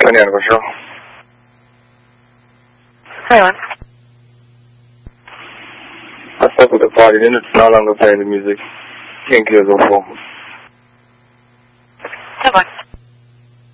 Turn on control. Hang on. I stuck with the party, then it's no longer playing the music. Can't kill the phone.